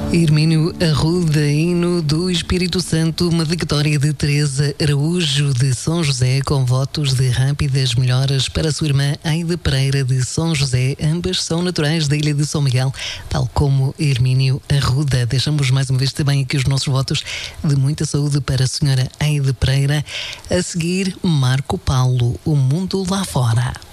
Hermínio Arruda, hino do Espírito Santo, uma dedicatória de Teresa Araújo de São José, com votos de rápidas melhoras para a sua irmã Aide Pereira de São José. Ambas são naturais da ilha de São Miguel, tal como Hermínio Arruda. Deixamos mais uma vez também aqui os nossos votos de muita saúde para a senhora Aide Pereira. A seguir, Marco Paulo, O Mundo Lá Fora.